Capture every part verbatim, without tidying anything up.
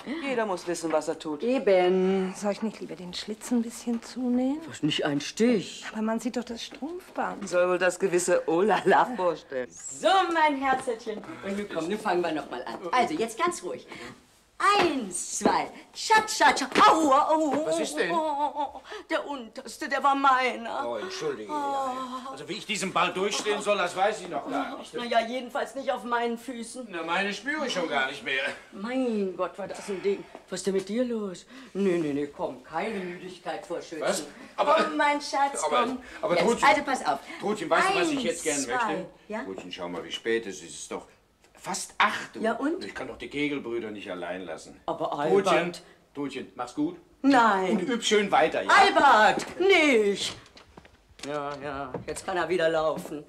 Jeder muss wissen, was er tut. Eben. Soll ich nicht lieber den Schlitz ein bisschen zunähen? Was, nicht ein Stich? Aber man sieht doch das Strumpfband. Soll wohl das gewisse Oh-la-la vorstellen. So, mein Herzchen. Und nun komm, nun fangen wir noch mal an. Also, jetzt ganz ruhig. Eins, zwei, schatz, schatz, aua, aua. Was ist denn? Oh, der unterste, der war meiner. Oh, entschuldige. Also wie ich diesen Ball durchstehen soll, das weiß ich noch gar nicht. Na ja, jedenfalls nicht auf meinen Füßen. Na, meine spüre ich schon gar nicht mehr. Mein Gott, war das ein Ding. Was ist denn mit dir los? Nee, nee, nee, komm, keine Müdigkeit vorschützen. Was? Aber- komm, mein Schatz, Aber, komm. aber Jetzt, Trudchen, also, pass auf. Trudchen, weißt du, was ich Eins, jetzt gern zwei, möchte? ja? Trudchen, schau mal, wie spät es ist. Es ist doch fast acht. Ja, und? Ich kann doch die Kegelbrüder nicht allein lassen. Aber Trudchen, Albert. Trudchen, mach's gut. Nein. Und üb schön weiter, ja? Albert, nicht! Ja, ja, jetzt kann er wieder laufen.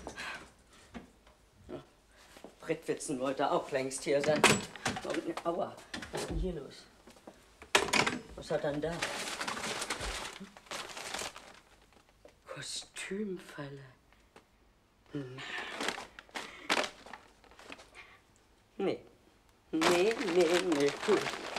Ja, Brittwitzen wollte auch längst hier sein. Und, aua, was ist denn hier los? Was hat er denn da? Kostümfalle. Nee. Nee, nee, nee, cool.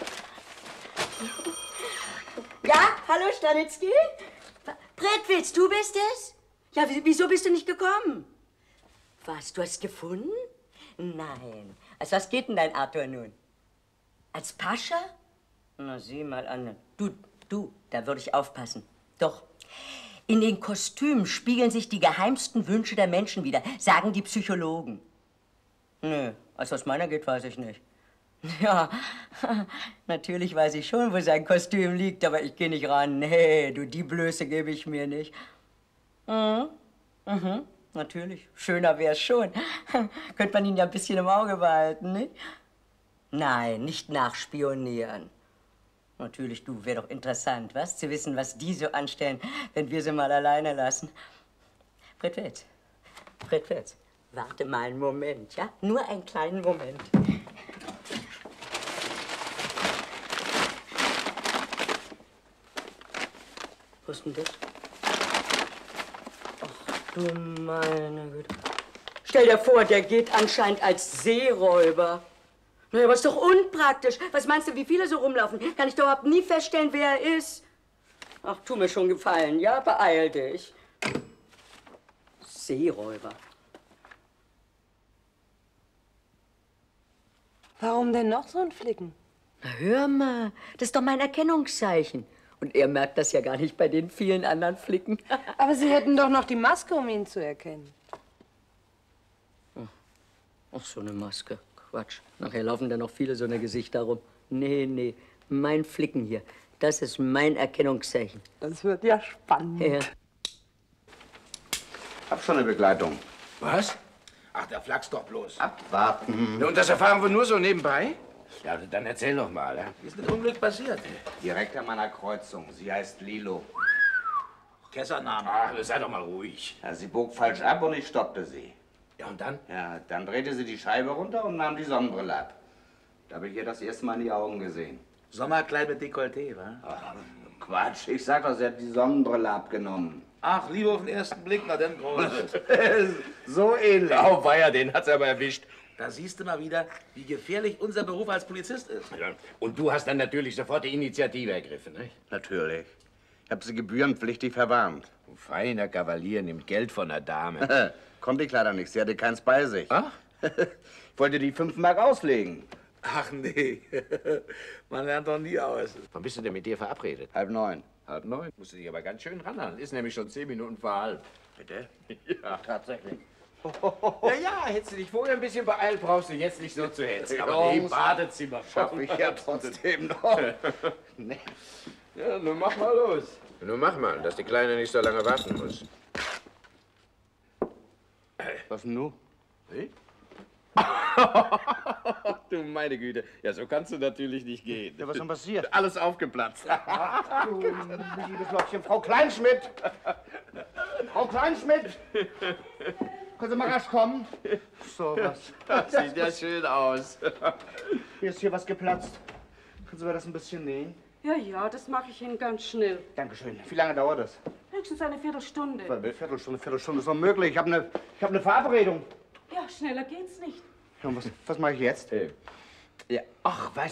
Ja, hallo Stanitzky? Brittwitz, du bist es? Ja, wieso bist du nicht gekommen? Was, du hast gefunden? Nein. Als was geht denn dein Arthur nun? Als Pascha? Na, sieh mal an. Du, du, da würde ich aufpassen. Doch. In den Kostümen spiegeln sich die geheimsten Wünsche der Menschen wider, sagen die Psychologen. Nö, als was meiner geht, weiß ich nicht. Ja, natürlich weiß ich schon, wo sein Kostüm liegt, aber ich gehe nicht ran. Nee, du, die Blöße gebe ich mir nicht. Mhm, mhm, natürlich. Schöner wär's schon. Könnte man ihn ja ein bisschen im Auge behalten, nicht? Nein, nicht nachspionieren. Natürlich, du, wäre doch interessant, was? Zu wissen, was die so anstellen, wenn wir sie mal alleine lassen. Brittwitz, Brittwitz, warte mal einen Moment, ja? Nur einen kleinen Moment. Was ist denn das? Ach du meine Güte. Stell dir vor, der geht anscheinend als Seeräuber. Naja, aber ist doch unpraktisch. Was meinst du, wie viele so rumlaufen? Kann ich doch überhaupt nie feststellen, wer er ist. Ach, tu mir schon gefallen, ja? Beeil dich. Seeräuber. Warum denn noch so ein Flicken? Na, hör mal, das ist doch mein Erkennungszeichen. Und er merkt das ja gar nicht bei den vielen anderen Flicken. Aber Sie hätten doch noch die Maske, um ihn zu erkennen. Ach, so eine Maske. Quatsch. Nachher laufen da noch viele so eine Gesichter rum. Nee, nee. Mein Flicken hier. Das ist mein Erkennungszeichen. Das wird ja spannend. Ja. Hab schon eine Begleitung. Was? Ach, da flachst doch bloß. Abwarten. Ja, und das erfahren wir nur so nebenbei? Ja, dann erzähl doch mal. Ja? Wie ist denn das Unglück passiert? Direkt an meiner Kreuzung. Sie heißt Lilo. Kessername. Ach, sei doch mal ruhig. Ja, sie bog falsch ab und ich stoppte sie. Ja, und dann? Ja, dann drehte sie die Scheibe runter und nahm die Sonnenbrille ab. Da habe ich ihr das erste Mal in die Augen gesehen. Sommerkleid mit Dekolleté, wa? Ach, Quatsch. Ich sag doch, sie hat die Sonnenbrille abgenommen. Ach, Liebe auf den ersten Blick, na dann groß. So ähnlich. Oh, weia, den hat's aber erwischt. Da siehst du mal wieder, wie gefährlich unser Beruf als Polizist ist. Ja. Und du hast dann natürlich sofort die Initiative ergriffen, nicht? Natürlich. Ich habe sie gebührenpflichtig verwarnt. Ein feiner Kavalier nimmt Geld von der Dame. Konnte ich leider nicht. Sie hatte keins bei sich. Ach? Ich wollte die fünf Mark auslegen. Ach nee, man lernt doch nie aus. Wann bist du denn mit dir verabredet? Halb neun. Halb neun. Musst du dich aber ganz schön ranhalten. Ist nämlich schon zehn Minuten vor halb. Bitte? Ja. Tatsächlich. Ja, ja, hättest du dich vorher ein bisschen beeilt, brauchst du jetzt nicht so zu hetzen. Aber Ja, im muss- Badezimmer Schaffe ich ja trotzdem noch. Nee. Ja, nun mach mal los. Nun mach mal, dass die Kleine nicht so lange warten muss. Was denn nun? Wie? Du meine Güte, ja, so kannst du natürlich nicht gehen. Ja, was ist denn passiert? Alles aufgeplatzt. Du liebes Lottchen, Frau Kleinschmidt! Frau Kleinschmidt! Können Sie mal rasch kommen? So was. Das sieht ja schön aus. Hier ist hier was geplatzt. Können Sie mir das ein bisschen nähen? Ja, ja, das mache ich Ihnen ganz schnell. Dankeschön. Wie lange dauert das? Höchstens eine Viertelstunde. Eine Viertelstunde, Viertelstunde ist unmöglich. Ich habe eine, ich hab eine Verabredung. Ja, schneller geht's nicht. Ja, und was, was mache ich jetzt? Ja, ach, weißt